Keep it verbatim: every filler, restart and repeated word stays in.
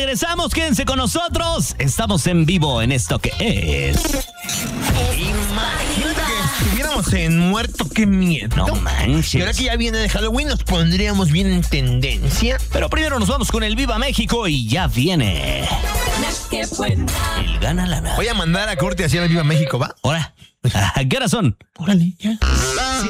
regresamos, quédense con nosotros. Estamos en vivo en esto que es... Imagínate que estuviéramos en muerto, qué miedo. No manches. Y ahora que ya viene de Halloween, nos pondríamos bien en tendencia. Pero primero nos vamos con el Viva México y ya viene... El Gana Lana. Voy a mandar a corte hacia el Viva México, ¿va? Ahora, ¿a qué hora son? Órale, ya.